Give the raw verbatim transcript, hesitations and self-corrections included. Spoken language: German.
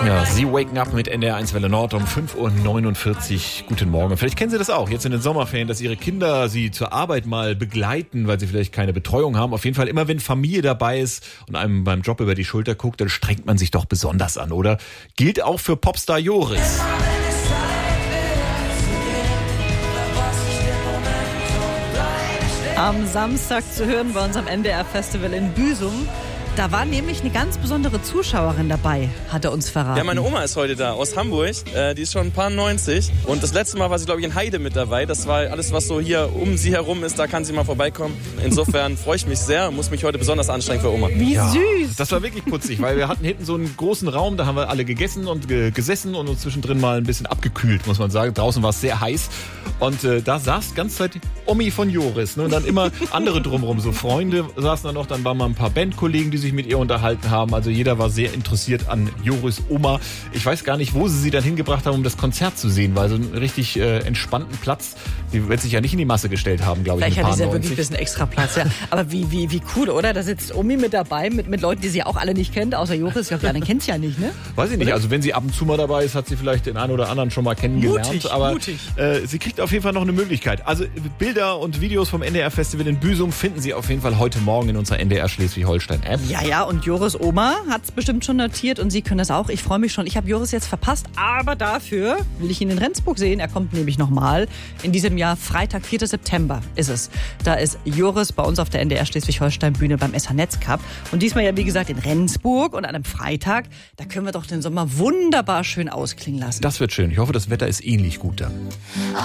Ja, Sie waken up mit N D R eins Welle Nord um fünf Uhr neunundvierzig. Guten Morgen. Vielleicht kennen Sie das auch, jetzt in den Sommerferien, dass Ihre Kinder Sie zur Arbeit mal begleiten, weil sie vielleicht keine Betreuung haben. Auf jeden Fall, immer wenn Familie dabei ist und einem beim Job über die Schulter guckt, dann strengt man sich doch besonders an, oder? Gilt auch für Popstar Joris. Am Samstag zu hören bei unserem N D R-Festival in Büsum. Da war nämlich eine ganz besondere Zuschauerin dabei, hat er uns verraten. Ja, meine Oma ist heute da, aus Hamburg. Äh, die ist schon ein paar neunzig. Und das letzte Mal war sie, glaube ich, in Heide mit dabei. Das war alles, was so hier um sie herum ist, da kann sie mal vorbeikommen. Insofern freue ich mich sehr und muss mich heute besonders anstrengen für Oma. Wie Ja, süß. das war wirklich putzig, weil wir hatten hinten so einen großen Raum, da haben wir alle gegessen und ge- gesessen und uns zwischendrin mal ein bisschen abgekühlt, muss man sagen. Draußen war es sehr heiß und äh, da saß die ganze Zeit Omi von Joris, ne? Und dann immer andere drumherum, so Freunde saßen da noch, dann waren mal ein paar Bandkollegen, die sich mit ihr unterhalten haben. Also jeder war sehr interessiert an Joris Oma. Ich weiß gar nicht, wo sie sie dann hingebracht haben, um das Konzert zu sehen, weil so einen richtig äh, entspannten Platz, die wird sich ja nicht in die Masse gestellt haben, glaube ich. Vielleicht mit hat paar sie ja wirklich neunzig. ein bisschen extra Platz. Ja. Aber wie, wie, wie cool, oder? Da sitzt Omi mit dabei, mit, mit Leuten, die sie auch alle nicht kennt, außer Joris. Ja, den kennt sie ja nicht, ne? Weiß ich nicht, also wenn sie ab und zu mal dabei ist, hat sie vielleicht den einen oder anderen schon mal kennengelernt. Mutig, aber mutig. Äh, sie kriegt auf jeden Fall noch eine Möglichkeit. Also Bilder und Videos vom N D R-Festival in Büsum finden Sie auf jeden Fall heute Morgen in unserer N D R Schleswig-Holstein-App. Ja, ja, und Joris Oma hat es bestimmt schon notiert und Sie können das auch. Ich freue mich schon. Ich habe Joris jetzt verpasst, aber dafür will ich ihn in Rendsburg sehen. Er kommt nämlich nochmal in diesem Jahr. Freitag, vierter September ist es. Da ist Joris bei uns auf der N D R Schleswig-Holstein-Bühne beim S H-Netz Cup. Und diesmal ja, wie gesagt, in Rendsburg und an einem Freitag. Da können wir doch den Sommer wunderbar schön ausklingen lassen. Das wird schön. Ich hoffe, das Wetter ist ähnlich gut dann.